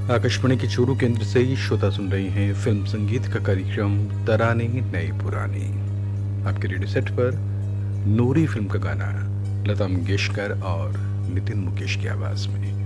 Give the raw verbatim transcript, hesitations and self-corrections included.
आकाशवाणी के चूरू केंद्र से श्रोता सुन रही हैं फिल्म संगीत का कार्यक्रम तराने नई पुरानी। आपके रेडियो सेट पर नूरी फिल्म का गाना लता मंगेशकर और नितिन मुकेश की आवाज में।